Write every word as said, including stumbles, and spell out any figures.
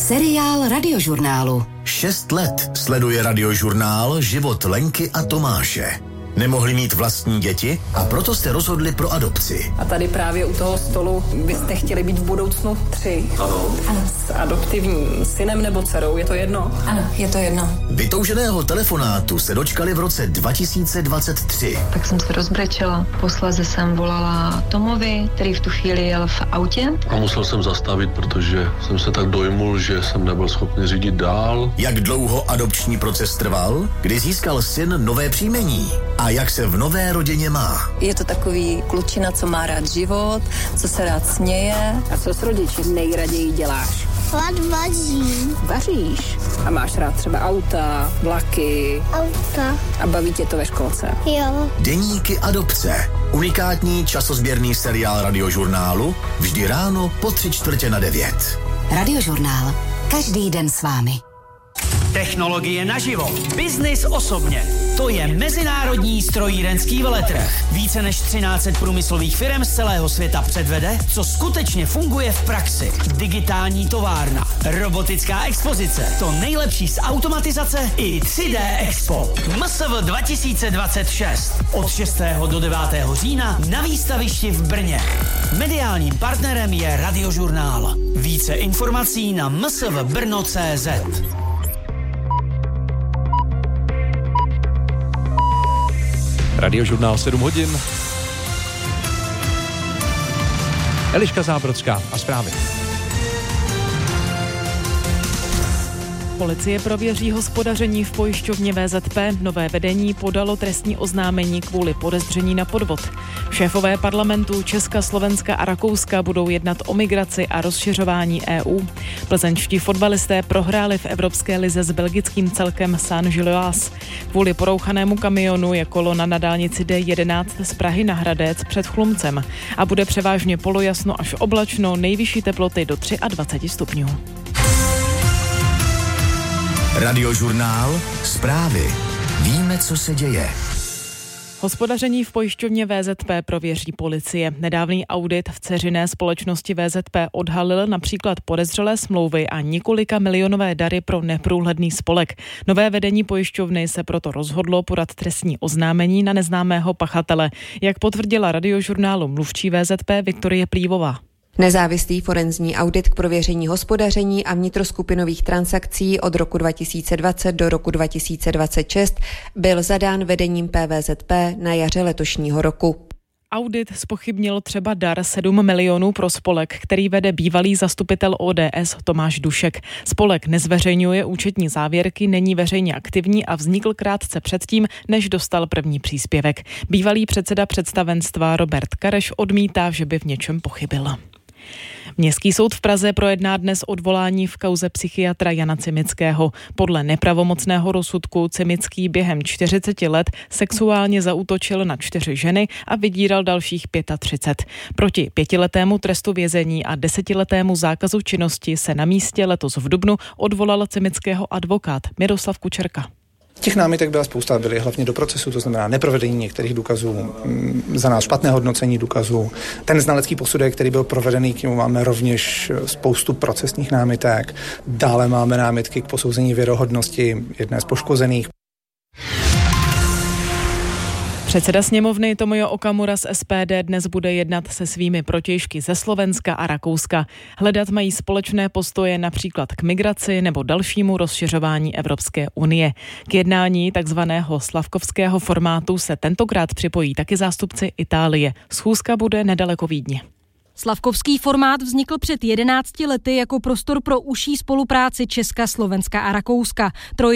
Seriál Radiožurnálu. Šest let sleduje Radiožurnál život Lenky a Tomáše. Nemohli mít vlastní děti a proto jste rozhodli pro adopci. A tady právě u toho stolu byste chtěli být v budoucnu tři. Ano. Ano. S adoptivním synem nebo dcerou, je to jedno? Ano, je to jedno. Vytouženého telefonátu se dočkali v roce dva tisíce dvacet tři. Tak jsem se rozbrečela. Posléze jsem volala Tomovi, který v tu chvíli jel v autě. A musel jsem zastavit, protože jsem se tak dojmul, že jsem nebyl schopný řídit dál. Jak dlouho adopční proces trval? Kdy získal syn nové příjmení? A jak se v nové rodině má? Je to takový klučina, co má rád život, co se rád směje. A co s rodiči nejraději děláš? Rád vařím. Vaříš? A máš rád třeba auta, vlaky? Auta. A baví tě to ve školce? Jo. Deníky adopce. Unikátní časozběrný seriál Radiožurnálu. Vždy ráno po tři čtvrtě na devět. Radiožurnál. Každý den s vámi. Technologie naživo. Biznis osobně. To je mezinárodní strojírenský veletrh. Více než třináct set průmyslových firm z celého světa předvede, co skutečně funguje v praxi. Digitální továrna, robotická expozice, to nejlepší z automatizace i tři dé Expo. M S V dva tisíce dvacet šest. Od šestého do devátého října na výstavišti v Brně. Mediálním partnerem je Radiožurnál. Více informací na m s v brno tečka cé zet. Radiožurnál sedm hodin. Eliška Zábrodská a zprávy. Policie prověří hospodaření v pojišťovně V Z P. Nové vedení podalo trestní oznámení kvůli podezření na podvod. Šéfové parlamentů Česka, Slovenska a Rakouska budou jednat o migraci a rozšiřování E U. Plzeňští fotbalisté prohráli v Evropské lize s belgickým celkem Saint-Gilloise. Kvůli porouchanému kamionu je kolona na dálnici D jedenáct z Prahy na Hradec před Chlumcem a bude převážně polojasno až oblačno, nejvyšší teploty do dvacet tři stupňů. Radiožurnál. Zprávy. Víme, co se děje. Hospodaření v pojišťovně V Z P prověří policie. Nedávný audit v dceřiné společnosti V Z P odhalil například podezřelé smlouvy a několika milionové dary pro neprůhledný spolek. Nové vedení pojišťovny se proto rozhodlo podat trestní oznámení na neznámého pachatele, jak potvrdila Radiožurnálu mluvčí V Z P Viktorie Plívová. Nezávislý forenzní audit k prověření hospodaření a vnitroskupinových transakcí od roku dva tisíce dvacet do roku dva tisíce dvacet šest byl zadán vedením P V Z P na jaře letošního roku. Audit zpochybnil třeba dar sedm milionů pro spolek, který vede bývalý zastupitel O D S Tomáš Dušek. Spolek nezveřejňuje účetní závěrky, není veřejně aktivní a vznikl krátce předtím, než dostal první příspěvek. Bývalý předseda představenstva Robert Kareš odmítá, že by v něčem pochybil. Městský soud v Praze projedná dnes odvolání v kauze psychiatra Jana Cimického. Podle nepravomocného rozsudku Cimický během čtyřiceti let sexuálně zaútočil na čtyři ženy a vydíral dalších třicet pět. Proti pětiletému trestu vězení a desetiletému zákazu činnosti se na místě letos v dubnu odvolal Cimického advokát Miroslav Kučerka. Těch námitek byla spousta, byly hlavně do procesu, to znamená neprovedení některých důkazů, za nás špatné hodnocení důkazů. Ten znalecký posudek, který byl provedený, k němu máme rovněž spoustu procesních námitek. Dále máme námitky k posouzení věrohodnosti jedné z poškozených. Předseda sněmovny Tomio Okamura z S P D dnes bude jednat se svými protějšky ze Slovenska a Rakouska. Hledat mají společné postoje například k migraci nebo dalšímu rozšiřování Evropské unie. K jednání takzvaného slavkovského formátu se tentokrát připojí taky zástupci Itálie. Schůzka bude nedaleko Vídně. Slavkovský formát vznikl před jedenácti lety jako prostor pro užší spolupráci Česka, Slovenska a Rakouska. Troj